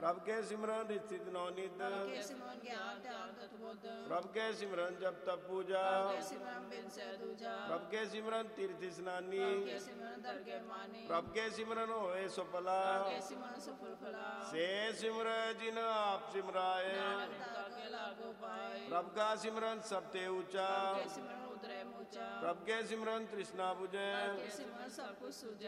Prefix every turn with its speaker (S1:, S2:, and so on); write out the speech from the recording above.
S1: ਪ੍ਰਭ ਕੇ ਸਿਮਰਨ ਰਿਚਿਤ ਨੌ ਨਿਤ,
S2: ਪ੍ਰਭ ਕੇ ਸਿਮਰਨ ਗਿਆਨ ਧਿਆਨ ਤਤ ਬੁੱਧ,
S1: ਪ੍ਰਭ ਕੇ ਸਿਮਰਨ ਜਪ ਤਪ ਪੂਜਾ,
S2: ਪ੍ਰਭ ਕੇ ਸਿਮਰਨ ਬਿਨ ਸਹਿ ਦੂਜਾ,
S1: ਪ੍ਰਭ ਕੇ ਸਿਮਰਨ ਤੀਰਥ ਇਸਨਾਨੀ,
S2: ਪ੍ਰਭ ਕੇ ਸਿਮਰਨ ਦਰਗਹਿ ਮਾਨੀ,
S1: ਪ੍ਰਭ ਕੇ ਸਿਮਰਨ ਹੋਏ ਸੁਫਲਾ,
S2: ਪ੍ਰਭ ਕੇ ਸਿਮਰਨ ਸਫਲ ਫਲਾ,
S1: ਸੇ ਸਿਮਰ ਜਿਨ ਆਪ ਸਿਮਰਾਏ,
S2: ਨਾਨਕ ਤਾਕੇ ਲਾਗੋ ਪਾਏ,
S1: ਪ੍ਰਭ ਕਾ ਸਿਮਰਨ ਸਭ ਤੇ ਊਚਾ,
S2: ਪ੍ਰਭ ਕੇ ਸਿਮਰਨ ਉਤਰੈ ਮੂਚਾ,
S1: ਪ੍ਰਭ ਕੇ ਸਿਮਰਨ ਤ੍ਰਿਸ਼ਨਾ ਬੁਝੈ,
S2: ਪ੍ਰਭ ਕੇ ਸਿਮਰਨ ਸਭ ਕੁਛ ਸੂਝੈ।